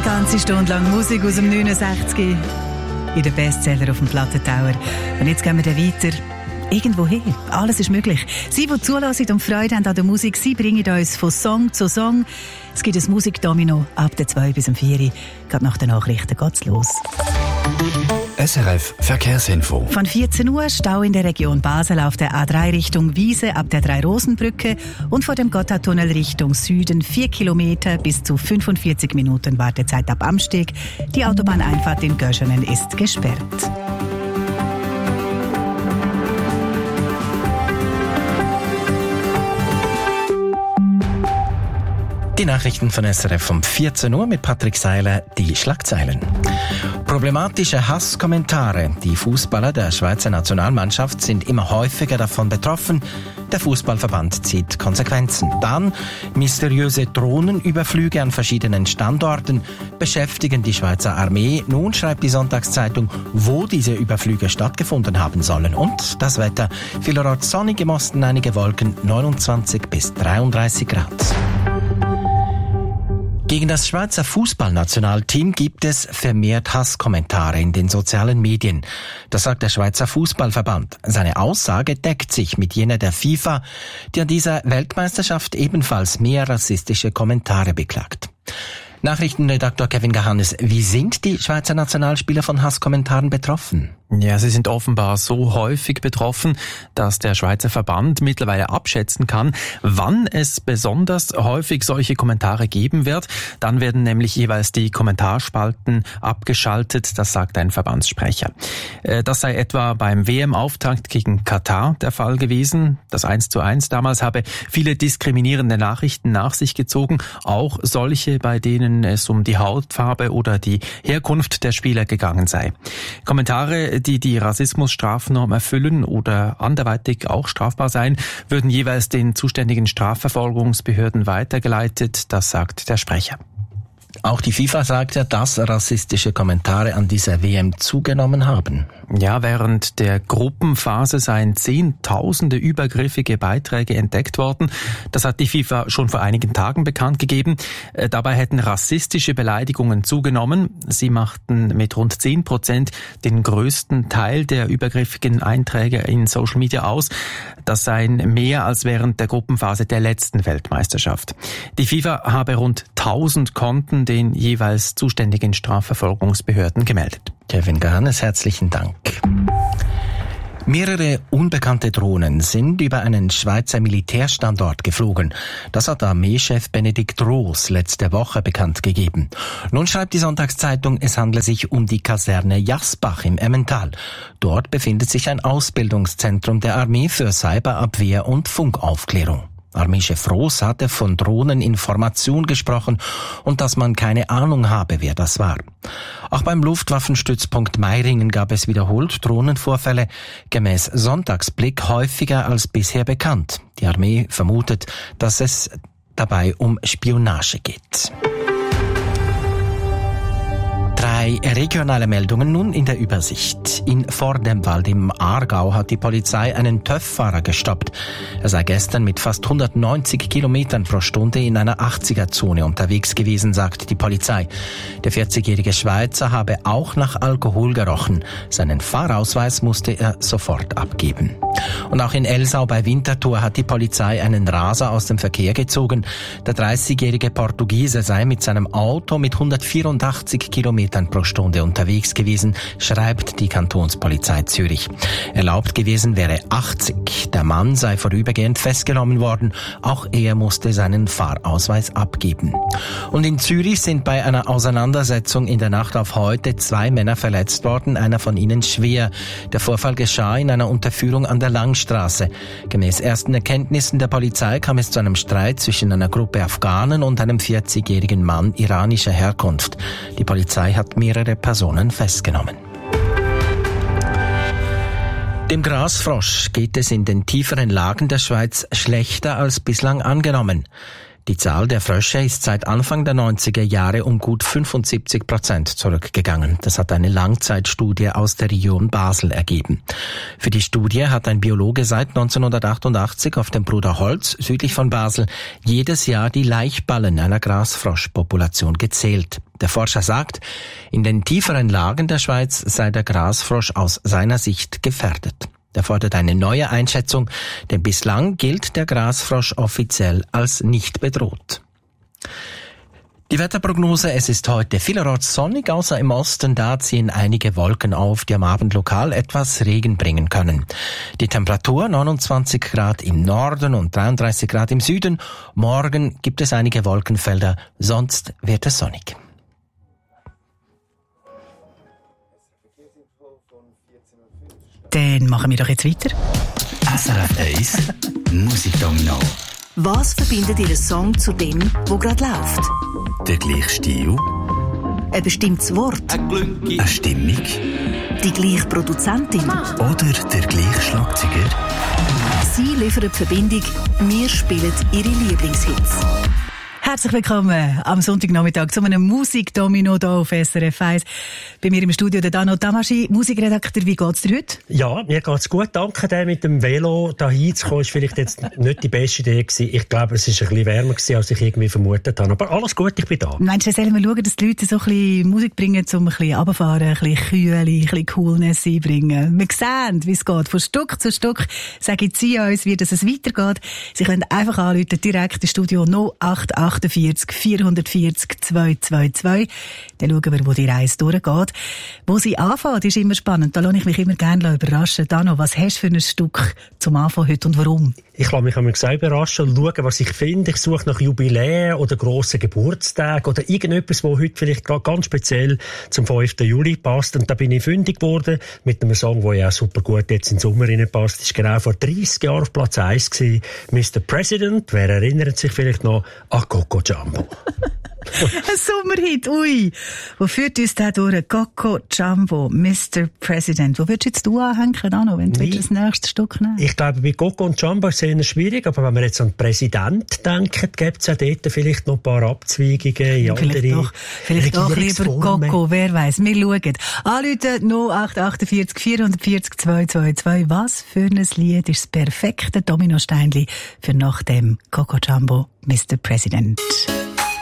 ganze Stunde lang Musik aus dem 69 in den Bestseller auf dem Plattentauer. Und jetzt gehen wir dann weiter. Irgendwo hin. Alles ist möglich. Sie, die zulassen und Freude haben an der Musik, sie bringen uns von Song zu Song. Es gibt ein Musikdomino ab der 2 bis 4. Gerade nach den Nachrichten geht's los. SRF Verkehrsinfo. Von 14 Uhr Stau in der Region Basel auf der A3 Richtung Wiese ab der Drei-Rosen-Brücke und vor dem Gotthardtunnel Richtung Süden 4 Kilometer bis zu 45 Minuten Wartezeit ab Amsteg. Die Autobahneinfahrt in Göschenen ist gesperrt. Die Nachrichten von SRF um 14 Uhr mit Patrick Seiler, die Schlagzeilen. Problematische Hasskommentare. Die Fußballer der Schweizer Nationalmannschaft sind immer häufiger davon betroffen. Der Fußballverband zieht Konsequenzen. Dann mysteriöse Drohnenüberflüge an verschiedenen Standorten beschäftigen die Schweizer Armee. Nun schreibt die Sonntagszeitung, wo diese Überflüge stattgefunden haben sollen. Und das Wetter. Vielerorts sonnig, im Osten einige Wolken, 29 bis 33 Grad. Gegen das Schweizer Fußballnationalteam gibt es vermehrt Hasskommentare in den sozialen Medien. Das sagt der Schweizer Fußballverband. Seine Aussage deckt sich mit jener der FIFA, die an dieser Weltmeisterschaft ebenfalls mehr rassistische Kommentare beklagt. Nachrichtenredaktor Kevin Gahannes, wie sind die Schweizer Nationalspieler von Hasskommentaren betroffen? Ja, sie sind offenbar so häufig betroffen, dass der Schweizer Verband mittlerweile abschätzen kann, wann es besonders häufig solche Kommentare geben wird. Dann werden nämlich jeweils die Kommentarspalten abgeschaltet, das sagt ein Verbandssprecher. Das sei etwa beim WM-Auftakt gegen Katar der Fall gewesen. Das 1:1 damals habe viele diskriminierende Nachrichten nach sich gezogen, auch solche, bei denen es um die Hautfarbe oder die Herkunft der Spieler gegangen sei. Kommentare, die die Rassismusstrafnorm erfüllen oder anderweitig auch strafbar seien, würden jeweils den zuständigen Strafverfolgungsbehörden weitergeleitet, das sagt der Sprecher. Auch die FIFA sagt ja, dass rassistische Kommentare an dieser WM zugenommen haben. Ja, während der Gruppenphase seien Zehntausende übergriffige Beiträge entdeckt worden. Das hat die FIFA schon vor einigen Tagen bekannt gegeben. Dabei hätten rassistische Beleidigungen zugenommen. Sie machten mit rund 10% den größten Teil der übergriffigen Einträge in Social Media aus. Das seien mehr als während der Gruppenphase der letzten Weltmeisterschaft. Die FIFA habe rund 1000 Konten den jeweils zuständigen Strafverfolgungsbehörden gemeldet. Kevin Gahannes, herzlichen Dank. Mehrere unbekannte Drohnen sind über einen Schweizer Militärstandort geflogen. Das hat Armeechef Benedikt Roos letzte Woche bekannt gegeben. Nun schreibt die Sonntagszeitung, es handle sich um die Kaserne Jasbach im Emmental. Dort befindet sich ein Ausbildungszentrum der Armee für Cyberabwehr und Funkaufklärung. Armeechef Roos hatte von Drohneninformation gesprochen und dass man keine Ahnung habe, wer das war. Auch beim Luftwaffenstützpunkt Meiringen gab es wiederholt Drohnenvorfälle, gemäß Sonntagsblick häufiger als bisher bekannt. Die Armee vermutet, dass es dabei um Spionage geht. 3 regionale Meldungen nun in der Übersicht. In Vordemwald im Aargau hat die Polizei einen TÜV-Fahrer gestoppt. Er sei gestern mit fast 190 Kilometern pro Stunde in einer 80er-Zone unterwegs gewesen, sagt die Polizei. Der 40-jährige Schweizer habe auch nach Alkohol gerochen. Seinen Fahrausweis musste er sofort abgeben. Und auch in Elsau bei Winterthur hat die Polizei einen Raser aus dem Verkehr gezogen. Der 30-jährige Portugiese sei mit seinem Auto mit 184 Kilometern pro Stunde unterwegs gewesen, schreibt die Kantonspolizei Zürich. Erlaubt gewesen wäre 80. Der Mann sei vorübergehend festgenommen worden. Auch er musste seinen Fahrausweis abgeben. Und in Zürich sind bei einer Auseinandersetzung in der Nacht auf heute 2 Männer verletzt worden, einer von ihnen schwer. Der Vorfall geschah in einer Unterführung an der Langstraße. Gemäß ersten Erkenntnissen der Polizei kam es zu einem Streit zwischen einer Gruppe Afghanen und einem 40-jährigen Mann iranischer Herkunft. Die Polizei hat mehrere Personen festgenommen. Dem Grasfrosch geht es in den tieferen Lagen der Schweiz schlechter als bislang angenommen. Die Zahl der Frösche ist seit Anfang der 90er Jahre um gut 75% zurückgegangen. Das hat eine Langzeitstudie aus der Region Basel ergeben. Für die Studie hat ein Biologe seit 1988 auf dem Bruderholz südlich von Basel jedes Jahr die Laichballen einer Grasfroschpopulation gezählt. Der Forscher sagt, in den tieferen Lagen der Schweiz sei der Grasfrosch aus seiner Sicht gefährdet. Er fordert eine neue Einschätzung, denn bislang gilt der Grasfrosch offiziell als nicht bedroht. Die Wetterprognose: Es ist heute vielerorts sonnig, außer im Osten. Da ziehen einige Wolken auf, die am Abend lokal etwas Regen bringen können. Die Temperatur 29 Grad im Norden und 33 Grad im Süden. Morgen gibt es einige Wolkenfelder, sonst wird es sonnig. Dann machen wir doch jetzt weiter. SRF 1 Musikdomino. Was verbindet Ihren Song zu dem, wo gerade läuft? Der gleiche Stil, Ein bestimmtes Wort? eine Stimmung Die gleiche Produzentin? oder der gleiche Schlagzeuger? Sie liefern die Verbindung, wir spielen Ihre Lieblingshits. Herzlich willkommen am Sonntagnachmittag zu einem Musikdomino hier auf SRF 1. Bei mir im Studio der Dano Tamaschi, Musikredakteur. Wie geht's dir heute? Ja, mir geht's gut. Danke, der mit dem Velo da hinzukommen, ist vielleicht jetzt nicht die beste Idee gewesen. Ich glaube, es ist ein bisschen wärmer gewesen, als ich irgendwie vermutet habe. Aber alles gut, ich bin da. Meinst du, sollen wir schauen, dass die Leute so ein bisschen Musik bringen, um ein bisschen runterfahren, ein bisschen Kühle, ein bisschen Coolness einbringen? Wir sehen, wie es geht. Von Stück zu Stück sagen sie uns, wie es weitergeht. Sie können einfach anrufen, direkt ins Studio 0848 440 222. Dann schauen wir, wo die Reise durchgeht. Wo sie anfängt, ist immer spannend. Da lasse ich mich immer gerne überraschen. Dano, was hast du für ein Stück zum Anfang heute und warum? Ich lasse mich einmal selber überraschen und schauen, was ich finde. Ich suche nach Jubiläen oder grossen Geburtstagen oder irgendetwas, wo heute vielleicht ganz speziell zum 5. Juli passt. Und da bin ich fündig geworden mit einem Song, der ja super gut jetzt in den Sommer reinpasst. Das war genau vor 30 Jahren auf Platz 1 gewesen. Mr. President. Wer erinnert sich vielleicht noch an Coco Jumbo? Ein Sommerhit, ui. Wo führt uns der durch? Coco Jumbo, Mr. President. Wo würdest du jetzt anhängen, Dano, wenn du das nächste Stück nimmst? Ich glaube, bei Coco und Jumbo ist es eher schwierig, aber wenn wir jetzt an den Präsident denken, gibt es ja dort vielleicht noch ein paar Abzweigungen in andere Vielleicht doch lieber Coco, wer weiss. Wir schauen. Anrufen 0848 440 222. Was für ein Lied ist das perfekte Dominosteinli für nach dem Coco Jumbo, Mr. President?